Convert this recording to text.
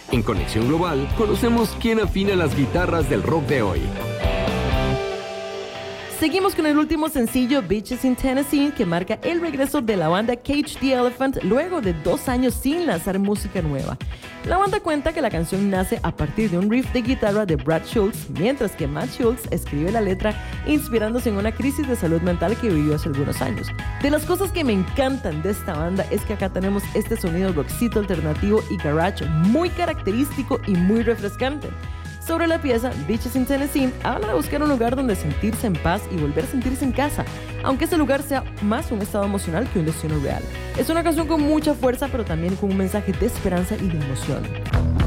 En Conexión Global, conocemos quién afina las guitarras del rock de hoy. Seguimos con el último sencillo, Beaches in Tennessee, que marca el regreso de la banda Cage the Elephant luego de 2 años sin lanzar música nueva. La banda cuenta que la canción nace a partir de un riff de guitarra de Brad Schultz, mientras que Matt Schultz escribe la letra inspirándose en una crisis de salud mental que vivió hace algunos años. De las cosas que me encantan de esta banda es que acá tenemos este sonido rockcito alternativo y garage muy característico y muy refrescante. Sobre la pieza, Beaches in Tennessee habla de buscar un lugar donde sentirse en paz y volver a sentirse en casa, aunque ese lugar sea más un estado emocional que un destino real. Es una canción con mucha fuerza, pero también con un mensaje de esperanza y de emoción.